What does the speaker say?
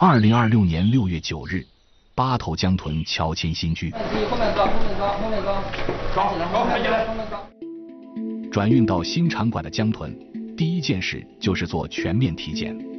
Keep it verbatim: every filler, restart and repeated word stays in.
二零二六年六月九日，八头江豚乔迁新居， 后面装，后面装，后面装，装起来，装起来，后面装。 转运到新场馆的江豚，第一件事就是做全面体检。